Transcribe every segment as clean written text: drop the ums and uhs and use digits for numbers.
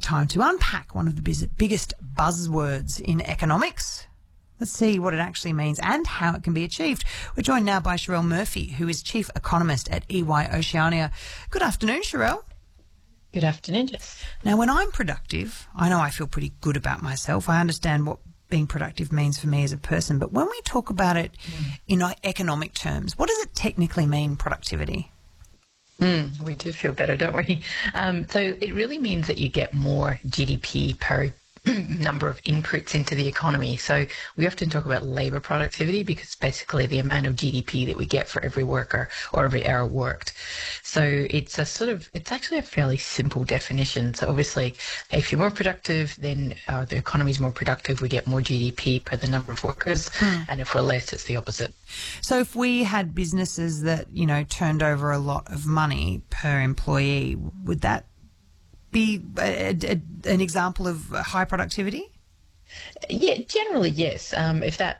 time to unpack one of the biggest buzzwords in economics. Let's see what it actually means and how it can be achieved. We're joined now by Sharelle Murphy, who is Chief Economist at EY Oceania. Good afternoon, Sharelle. Good afternoon, Jess. Now, when I'm productive, I know I feel pretty good about myself. I understand what being productive means for me as a person. But when we talk about it in economic terms, what does it technically mean, productivity? We do feel better, don't we? So it really means that you get more GDP per number of inputs into the economy. So we often talk about labour productivity because it's basically the amount of GDP that we get for every worker or every hour worked. So it's actually a fairly simple definition. So obviously, if you're more productive, then the economy is more productive. We get more GDP per the number of workers. And if we're less, it's the opposite. So if we had businesses that, turned over a lot of money per employee, would that be an example of high productivity? Yeah, generally yes. If that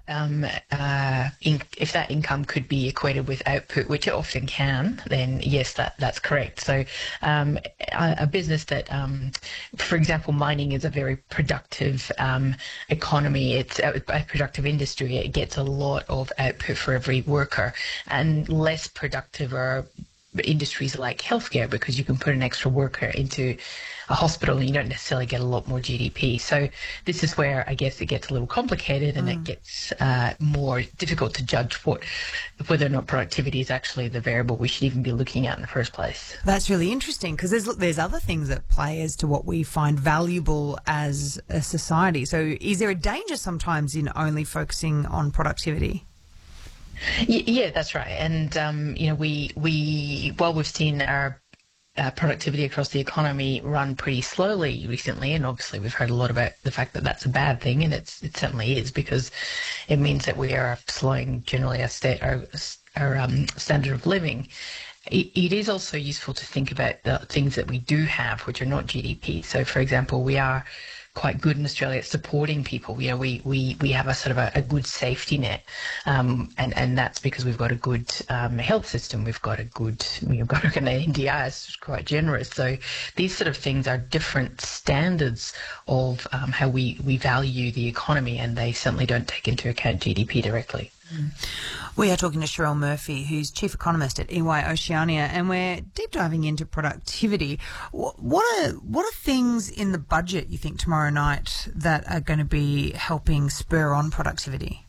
income could be equated with output, which it often can, then yes, that's correct. So a business that, for example, mining is a very productive economy. It's a productive industry. It gets a lot of output for every worker, and less productive are industries like healthcare, because you can put an extra worker into a hospital and you don't necessarily get a lot more GDP. So this is where I guess it gets a little complicated and it gets more difficult to judge whether or not productivity is actually the variable we should even be looking at in the first place. That's really interesting, because there's other things at play as to what we find valuable as a society. So is there a danger sometimes in only focusing on productivity? Yeah, that's right. And while we've seen our productivity across the economy run pretty slowly recently, and obviously we've heard a lot about the fact that that's a bad thing, and it certainly is, because it means that we are slowing generally our standard of living. It is also useful to think about the things that we do have, which are not GDP. So, for example, we are quite good in Australia at supporting people. We have a sort of a good safety net, and that's because we've got a good health system. We've got an NDI is quite generous. So these sort of things are different standards of how we value the economy, and they certainly don't take into account GDP directly. We are talking to Sharelle Murphy, who's Chief Economist at EY Oceania, and we're deep diving into productivity. What are things in the budget, you think, tomorrow night that are going to be helping spur on productivity?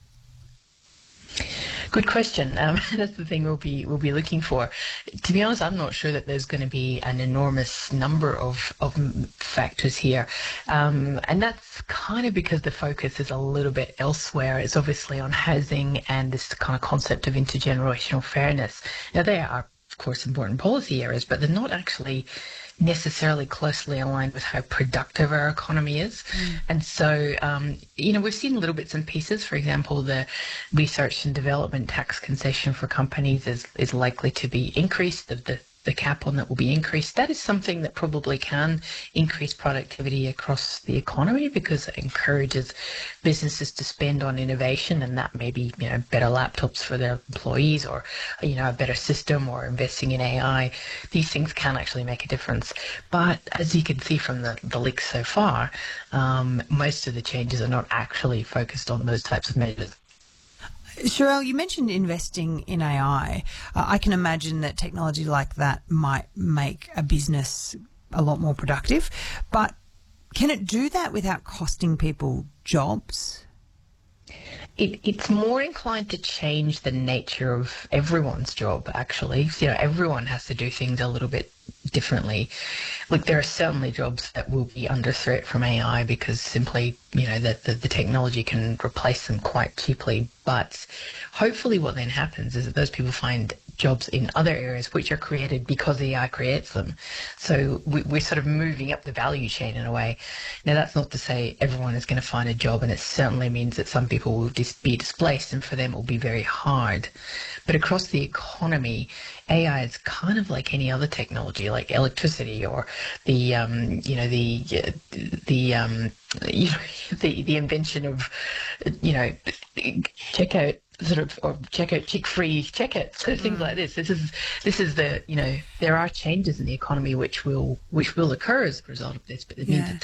Good question. That's the thing we'll be looking for. To be honest, I'm not sure that there's going to be an enormous number of factors here, and that's kind of because the focus is a little bit elsewhere. It's obviously on housing and this kind of concept of intergenerational fairness. Now, they are, of course, important policy areas, but they're not actually necessarily closely aligned with how productive our economy is. And so, we've seen little bits and pieces. For example, the research and development tax concession for companies is likely to be increased. The cap on that will be increased. That is something that probably can increase productivity across the economy, because it encourages businesses to spend on innovation, and that may be, better laptops for their employees, or, a better system, or investing in AI. These things can actually make a difference. But as you can see from the leaks so far, most of the changes are not actually focused on those types of measures. Sharelle, you mentioned investing in AI. I can imagine that technology like that might make a business a lot more productive, but can it do that without costing people jobs? It's more inclined to change the nature of everyone's job, actually. Everyone has to do things a little bit differently. Look, there are certainly jobs that will be under threat from AI because simply, that the technology can replace them quite cheaply. But hopefully what then happens is that those people find jobs in other areas which are created because AI creates them. So we're sort of moving up the value chain in a way. Now, that's not to say everyone is going to find a job, and it certainly means that some people will be displaced, and for them it will be very hard. But across the economy, AI is kind of like any other technology, like electricity, or the invention of checkout chick-free checkouts, so things like this. This is the there are changes in the economy which will occur as a result of this, but it means that